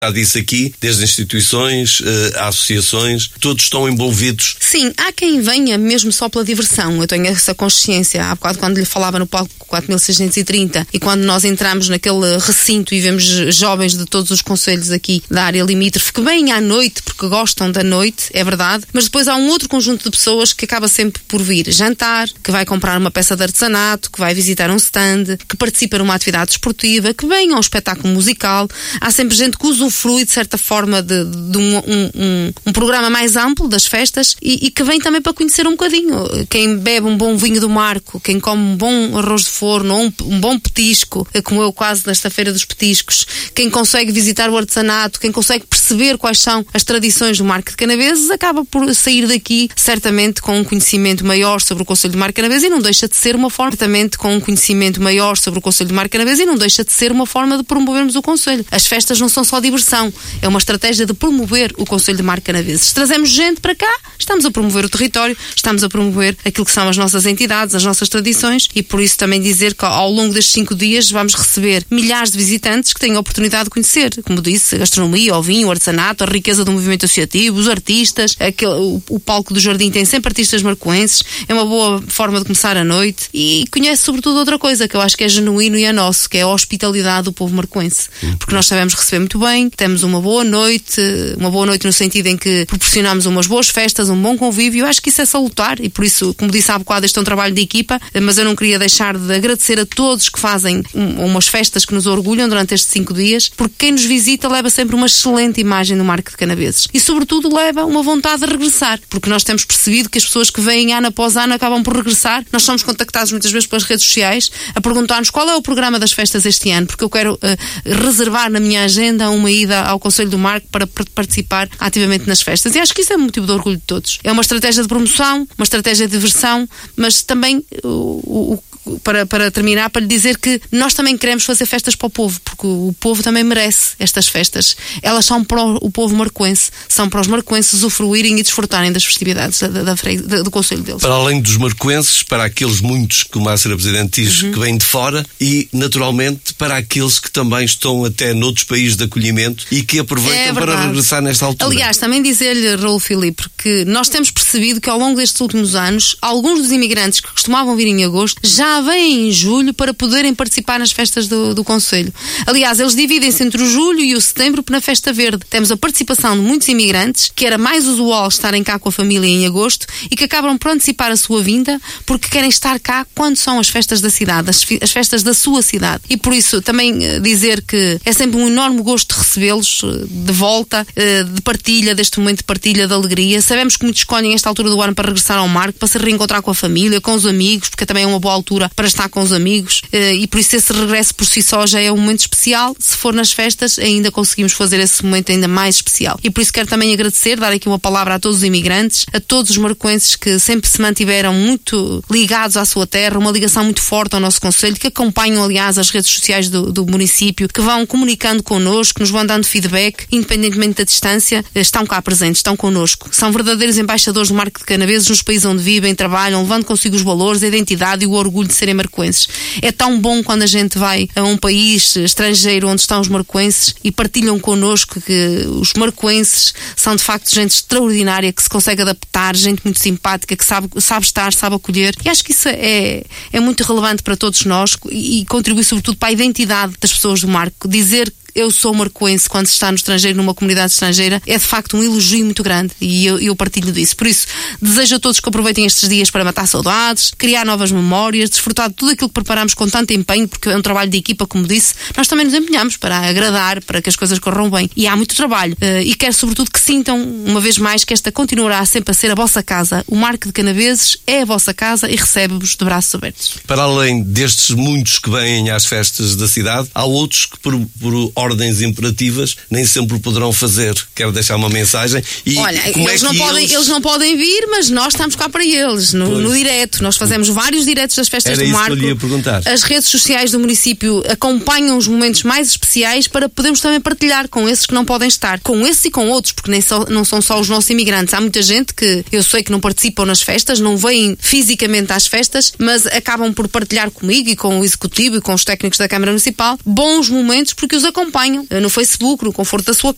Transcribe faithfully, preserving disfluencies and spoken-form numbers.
Já disse aqui, desde instituições, a associações, todos estão envolvidos. Sim, há quem venha mesmo só pela diversão. Eu tenho essa consciência. Há bocado, quando lhe falava no palco quatro mil seiscentos e trinta e quando nós entramos naquele recinto e vemos jovens de todos os concelhos aqui da área limítrofe que vêm à noite porque gostam da noite, é verdade, mas depois há um outro conjunto de pessoas que acaba sempre por vir jantar, que vai comprar uma peça de artesanato, que vai visitar um stand, que participa numa atividade esportiva, que vem a um espetáculo musical. Há sempre gente que usufrui de certa forma de, de um, um, um, um programa mais amplo das festas e, e que vem também para conhecer um bocadinho. Quem bebe um bom vinho do Marco, quem come um bom arroz de forno ou um, um bom petisco, como eu quase nesta feira dos petiscos, quem consegue visitar o artesanato, quem consegue perceber quais são as tradições do Marco de Canaveses, acaba por sair daqui certamente com um conhecimento maior sobre o Concelho de Marco de Canaveses e não deixa de ser uma forma, certamente com um conhecimento maior sobre o Concelho de Marco de Canaveses e não deixa de ser uma forma de promovermos o Concelho. As festas não são só diversão, é uma estratégia de promover o Concelho de Marco de Canaveses. Trazemos gente para cá, estamos a promover o território, estamos a promover aquilo que são as nossas entidades, as nossas tradições e por isso também dizer que ao longo destes cinco dias vamos receber milhares de visitantes que têm a oportunidade de conhecer, como disse, a gastronomia, o vinho, o artesanato, a riqueza do movimento associativo, os artistas, aquele, o, o palco do Jardim tem sempre artistas marcoenses, é uma boa forma de começar a noite e conhece sobretudo outra coisa que eu acho que é genuíno e é nosso, que é a hospitalidade do povo marcoense, porque nós sabemos receber muito bem, temos uma boa noite, uma boa noite no sentido em que proporcionamos umas boas festas, um bom convívio, eu acho que isso é salutar e por isso, como disse há bocado, este é um trabalho de equipa, mas eu não queria deixar de agradecer a todos que fazem um, umas festas que nos orgulham durante estes cinco dias, porque quem nos visita leva sempre uma excelente imagem do Marco de Canaveses e sobretudo leva uma vontade de regressar, porque nós temos percebido que as pessoas que vêm ano após ano acabam por regressar. Nós somos contactados muitas vezes pelas redes sociais a perguntar-nos qual é o programa das festas este ano, porque eu quero uh, reservar na minha agenda uma ida ao Concelho do Marco para participar ativamente nas festas. E acho que isso é um motivo de orgulho de todos. É uma estratégia de promoção, uma estratégia de diversão, mas também o, o Para, para terminar, para lhe dizer que nós também queremos fazer festas para o povo, porque o povo também merece estas festas. Elas são para o povo marcoense, são para os marcoenses usufruírem e desfrutarem das festividades da, da, da, do concelho deles. Para além dos marcoenses, para aqueles muitos, como a senhora Presidente diz, uhum. que vêm de fora e, naturalmente, para aqueles que também estão até noutros países de acolhimento e que aproveitam é para regressar nesta altura. Aliás, também dizer-lhe, Raul Filipe, que nós temos percebido que ao longo destes últimos anos, alguns dos imigrantes que costumavam vir em agosto já vêm em julho para poderem participar nas festas do, do Concelho. Aliás, eles dividem-se entre o julho e o setembro na Festa Verde. Temos a participação de muitos imigrantes, que era mais usual estarem cá com a família em agosto e que acabam por antecipar a sua vinda porque querem estar cá quando são as festas da cidade, as, as festas da sua cidade. E por isso também dizer que é sempre um enorme gosto de recebê-los de volta, de partilha, deste momento de partilha, de alegria. Sabemos que muitos escolhem esta altura do ano para regressar ao Marco, para se reencontrar com a família, com os amigos, porque também é uma boa altura para estar com os amigos e por isso esse regresso por si só já é um momento especial. Se for nas festas ainda conseguimos fazer esse momento ainda mais especial e por isso quero também agradecer, dar aqui uma palavra a todos os imigrantes, a todos os marcoenses que sempre se mantiveram muito ligados à sua terra, uma ligação muito forte ao nosso concelho, que acompanham aliás as redes sociais do, do município, que vão comunicando connosco, nos vão dando feedback independentemente da distância, estão cá presentes, estão connosco, são verdadeiros embaixadores do Marco de Canaveses nos países onde vivem, trabalham, levando consigo os valores, a identidade e o orgulho de serem marcoenses. É tão bom quando a gente vai a um país estrangeiro onde estão os marcoenses e partilham connosco que os marcoenses são de facto gente extraordinária, que se consegue adaptar, gente muito simpática, que sabe, sabe estar, sabe acolher e acho que isso é, é muito relevante para todos nós e, e contribui sobretudo para a identidade das pessoas do Marco. Dizer eu sou marcoense quando se está no estrangeiro, numa comunidade estrangeira, é de facto um elogio muito grande e eu, eu partilho disso. Por isso, desejo a todos que aproveitem estes dias para matar saudades, criar novas memórias, desfrutar de tudo aquilo que preparamos com tanto empenho, porque é um trabalho de equipa, como disse, nós também nos empenhamos para agradar, para que as coisas corram bem. E há muito trabalho. Uh, e quero sobretudo que sintam, uma vez mais, que esta continuará sempre a ser a vossa casa. O Marco de Canaveses é a vossa casa e recebe-vos de braços abertos. Para além destes muitos que vêm às festas da cidade, há outros que por, por ordens imperativas nem sempre poderão fazer. Quero deixar uma mensagem. E olha, como eles, é não que podem, eles... eles não podem vir, mas nós estamos cá para eles, no, no direto. Nós fazemos vários diretos das festas Era do Marco. Isso que eu ia perguntar. As redes sociais do município acompanham os momentos mais especiais para podermos também partilhar com esses que não podem estar. Com esses e com outros, porque nem só, não são só os nossos imigrantes. Há muita gente que eu sei que não participam nas festas, não vêm fisicamente às festas, mas acabam por partilhar comigo e com o Executivo e com os técnicos da Câmara Municipal bons momentos porque os acompanham no Facebook, no conforto da sua casa.